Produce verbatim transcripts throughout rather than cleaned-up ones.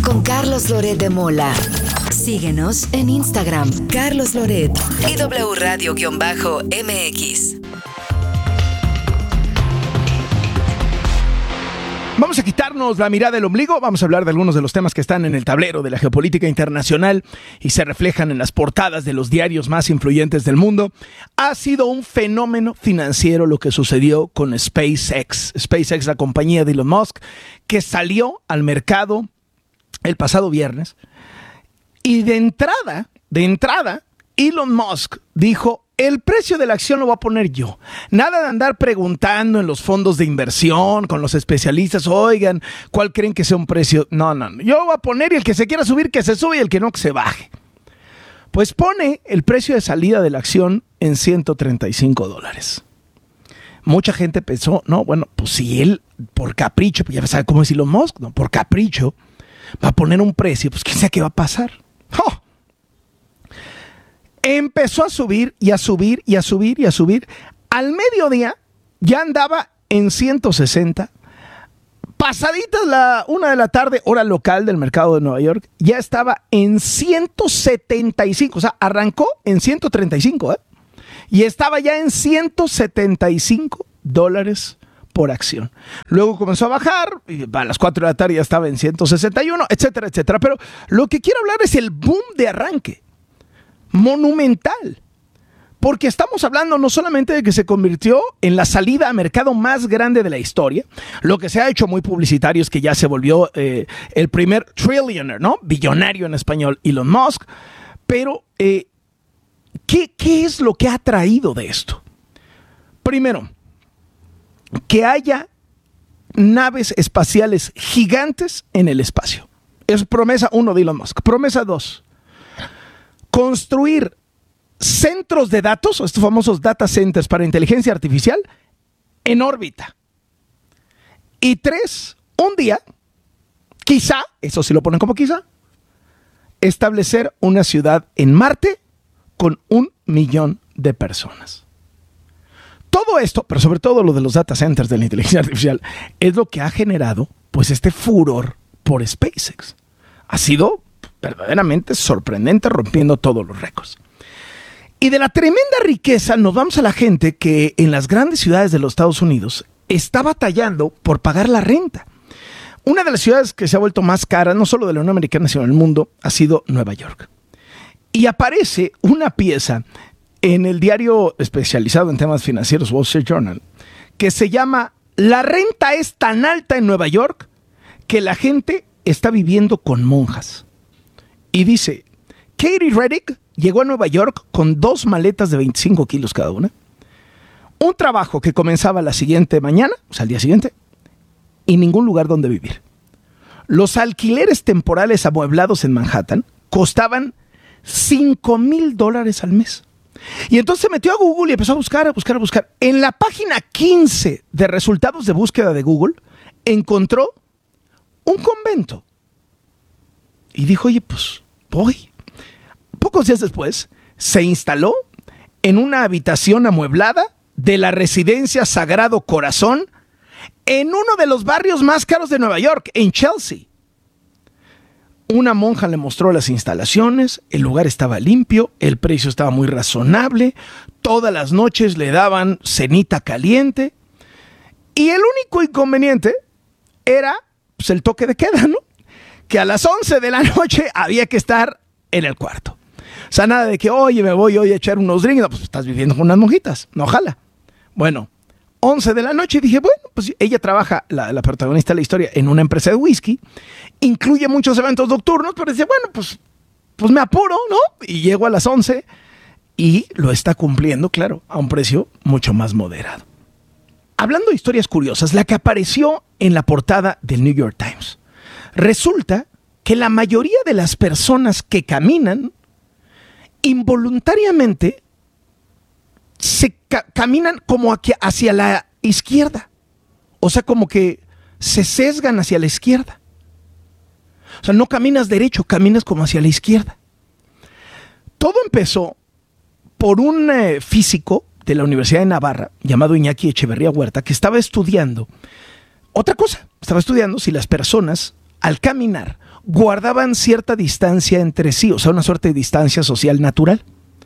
con Carlos Loret de Mola. Síguenos en Instagram, Carlos Loret y W Radio-M X. Vamos a quitarnos la mirada del ombligo, vamos a hablar de algunos de los temas que están en el tablero de la geopolítica internacional y se reflejan en las portadas de los diarios más influyentes del mundo. Ha sido un fenómeno financiero lo que sucedió con SpaceX. SpaceX, la compañía de Elon Musk, que salió al mercado el pasado viernes. Y de entrada, de entrada, Elon Musk dijo: el precio de la acción lo voy a poner yo. Nada de andar preguntando en los fondos de inversión, con los especialistas, oigan, ¿cuál creen que sea un precio? No, no, no. Yo voy a poner y el que se quiera subir, que se sube y el que no, que se baje. Pues pone el precio de salida de la acción en ciento treinta y cinco dólares. Mucha gente pensó, no, bueno, pues si él, por capricho, pues ya sabe cómo es Elon Musk, ¿no? Por capricho, va a poner un precio, pues quién sabe qué va a pasar. ¡Oh! Empezó a subir y a subir y a subir y a subir. Al mediodía ya andaba en ciento sesenta. Pasaditas la una de la tarde, hora local del mercado de Nueva York, ya estaba en ciento setenta y cinco. O sea, arrancó en ciento treinta y cinco, ¿eh? Y estaba ya en ciento setenta y cinco dólares por acción. Luego comenzó a bajar, y a las cuatro de la tarde ya estaba en ciento sesenta y uno, etcétera, etcétera. Pero lo que quiero hablar es el boom de arranque. Monumental, porque estamos hablando no solamente de que se convirtió en la salida a mercado más grande de la historia, lo que se ha hecho muy publicitario es que ya se volvió eh, el primer trillionaire, ¿no? Billonario en español, Elon Musk, pero eh, ¿qué, ¿qué es lo que ha traído de esto? Primero, que haya naves espaciales gigantes en el espacio. Es promesa uno de Elon Musk. Promesa dos, construir centros de datos, estos famosos data centers para inteligencia artificial, en órbita. Y tres, un día, quizá, eso sí lo ponen como quizá, establecer una ciudad en Marte con un millón de personas. Todo esto, pero sobre todo lo de los data centers de la inteligencia artificial, es lo que ha generado pues este furor por SpaceX. Ha sido verdaderamente sorprendente, rompiendo todos los récords. Y de la tremenda riqueza nos vamos a la gente que en las grandes ciudades de los Estados Unidos está batallando por pagar la renta. Una de las ciudades que se ha vuelto más cara, no solo de la Unión Americana, sino del mundo, ha sido Nueva York. Y aparece una pieza en el diario especializado en temas financieros, Wall Street Journal, que se llama "La renta es tan alta en Nueva York que la gente está viviendo con monjas". Y dice, Katie Reddick llegó a Nueva York con dos maletas de veinticinco kilos cada una, un trabajo que comenzaba la siguiente mañana, o sea, al día siguiente, y ningún lugar donde vivir. Los alquileres temporales amueblados en Manhattan costaban cinco mil dólares al mes. Y entonces se metió a Google y empezó a buscar, a buscar, a buscar. En la página quince de resultados de búsqueda de Google, encontró un convento. Y dijo, oye, pues voy. Pocos días después, se instaló en una habitación amueblada de la residencia Sagrado Corazón en uno de los barrios más caros de Nueva York, en Chelsea. Una monja le mostró las instalaciones, el lugar estaba limpio, el precio estaba muy razonable, todas las noches le daban cenita caliente y el único inconveniente era pues, el toque de queda, ¿no? Que a las once de la noche había que estar en el cuarto. O sea, nada de que, oye, me voy hoy a echar unos drinks. No, pues estás viviendo con unas monjitas. No, ojalá. Bueno, once de la noche dije, bueno, pues ella trabaja, la, la protagonista de la historia, en una empresa de whisky. Incluye muchos eventos nocturnos, pero dice, bueno, pues, pues me apuro, ¿no? Y llego a las once y lo está cumpliendo, claro, a un precio mucho más moderado. Hablando de historias curiosas, la que apareció en la portada del New York Times. Resulta que la mayoría de las personas que caminan involuntariamente se ca- caminan como hacia, hacia la izquierda. O sea, como que se sesgan hacia la izquierda. O sea, no caminas derecho, caminas como hacia la izquierda. Todo empezó por un eh, físico de la Universidad de Navarra, llamado Iñaki Echeverría Huerta, que estaba estudiando otra cosa. Estaba estudiando si las personas, al caminar, guardaban cierta distancia entre sí, o sea, una suerte de distancia social natural.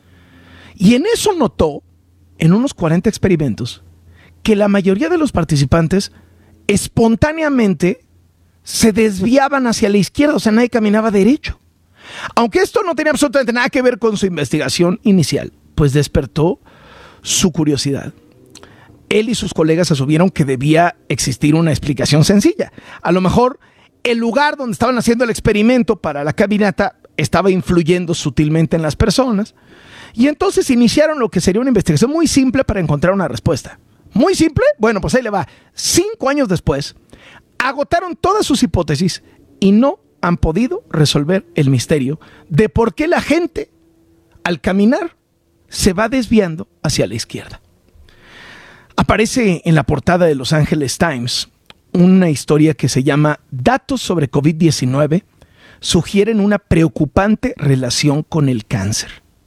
Y en eso notó, en unos cuarenta experimentos, que la mayoría de los participantes espontáneamente se desviaban hacia la izquierda, o sea, nadie caminaba derecho. Aunque esto no tenía absolutamente nada que ver con su investigación inicial, pues despertó su curiosidad. Él y sus colegas asumieron que debía existir una explicación sencilla. A lo mejor el lugar donde estaban haciendo el experimento para la caminata estaba influyendo sutilmente en las personas. Y entonces iniciaron lo que sería una investigación muy simple para encontrar una respuesta. ¿Muy simple? Bueno, pues ahí le va. Cinco años después, agotaron todas sus hipótesis y no han podido resolver el misterio de por qué la gente, al caminar, se va desviando hacia la izquierda. Aparece en la portada de Los Angeles Times una historia que se llama Datos sobre COVID diecinueve sugieren una preocupante relación con el cáncer.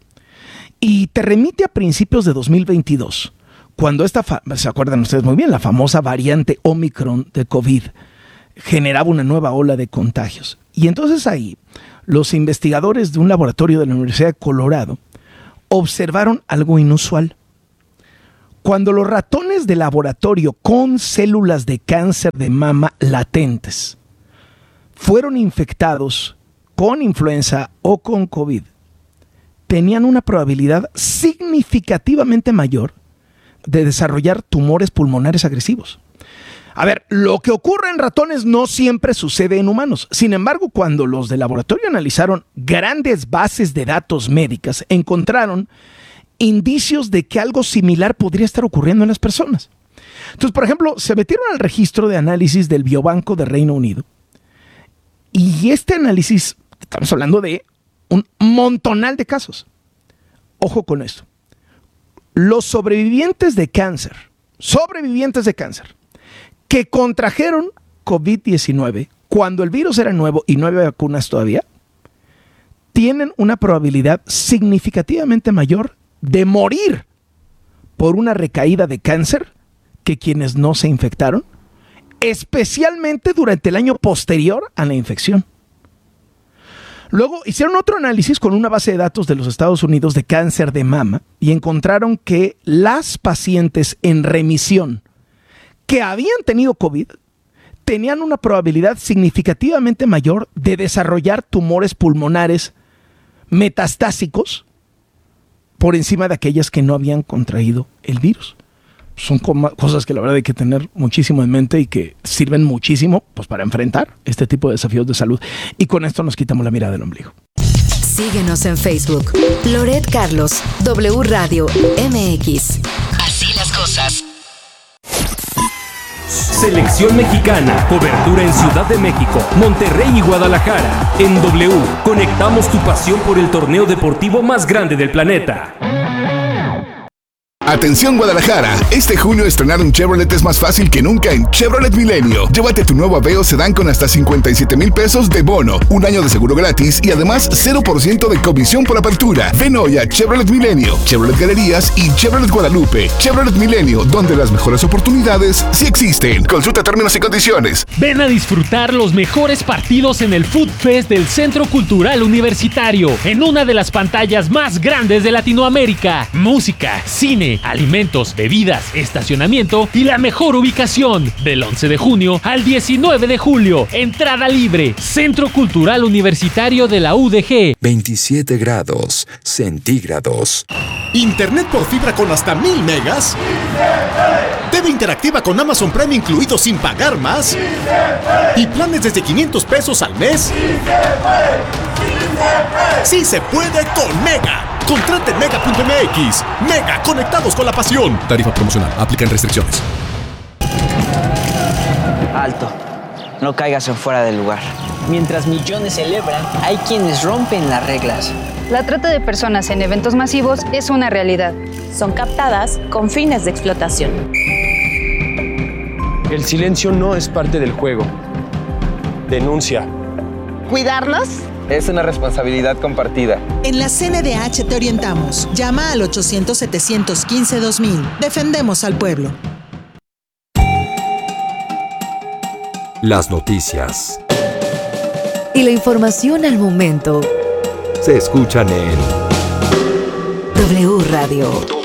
Y te remite a principios de dos mil veintidós, cuando esta, fa- se acuerdan ustedes muy bien, la famosa variante Omicron de COVID generaba una nueva ola de contagios. Y entonces ahí, los investigadores de un laboratorio de la Universidad de Colorado observaron algo inusual. Cuando los ratones de laboratorio con células de cáncer de mama latentes fueron infectados con influenza o con COVID, tenían una probabilidad significativamente mayor de desarrollar tumores pulmonares agresivos. A ver, lo que ocurre en ratones no siempre sucede en humanos. Sin embargo, cuando los de laboratorio analizaron grandes bases de datos médicas, encontraron indicios de que algo similar podría estar ocurriendo en las personas. Entonces, por ejemplo, se metieron al registro de análisis del Biobanco de Reino Unido y este análisis, estamos hablando de un montonal de casos. Ojo con esto. Los sobrevivientes de cáncer, sobrevivientes de cáncer, que contrajeron COVID diecinueve cuando el virus era nuevo y no había vacunas todavía, tienen una probabilidad significativamente mayor de morir por una recaída de cáncer que quienes no se infectaron, especialmente durante el año posterior a la infección. Luego hicieron otro análisis con una base de datos de los Estados Unidos de cáncer de mama y encontraron que las pacientes en remisión que habían tenido COVID tenían una probabilidad significativamente mayor de desarrollar tumores pulmonares metastásicos por encima de aquellas que no habían contraído el virus. Son cosas que la verdad hay que tener muchísimo en mente y que sirven muchísimo pues, para enfrentar este tipo de desafíos de salud. Y con esto nos quitamos la mirada del ombligo. Síguenos en Facebook. Loret Carlos, W Radio M X. Así las cosas. Selección Mexicana, cobertura en Ciudad de México, Monterrey y Guadalajara. En W, conectamos tu pasión por el torneo deportivo más grande del planeta. Atención Guadalajara, este junio estrenar un Chevrolet es más fácil que nunca en Chevrolet Milenio. Llévate tu nuevo Aveo Sedán con hasta cincuenta y siete mil pesos de bono, un año de seguro gratis y además cero por ciento de comisión por apertura. Ven hoy a Chevrolet Milenio, Chevrolet Galerías y Chevrolet Guadalupe. Chevrolet Milenio, donde las mejores oportunidades sí existen. Consulta términos y condiciones. Ven a disfrutar los mejores partidos en el Food Fest del Centro Cultural Universitario, en una de las pantallas más grandes de Latinoamérica. Música, cine, alimentos, bebidas, estacionamiento y la mejor ubicación. Del once de junio al diecinueve de julio. Entrada libre. Centro Cultural Universitario de la U D G. veintisiete grados centígrados. Internet por fibra con hasta mil megas. T V interactiva con Amazon Prime incluido sin pagar más. Y planes desde quinientos pesos al mes. Sí se puede con Mega. Contrate en mega punto m x. Mega, conectados con la pasión. Tarifa promocional. Aplican restricciones. Alto. No caigas en fuera del lugar. Mientras millones celebran, hay quienes rompen las reglas. La trata de personas en eventos masivos es una realidad. Son captadas con fines de explotación. El silencio no es parte del juego. Denuncia. ¿Cuidarnos? Es una responsabilidad compartida. En la C N D H te orientamos. Llama al ochocientos, setecientos quince, dos mil. Defendemos al pueblo. Las noticias. y la información al momento se escuchan en W Radio.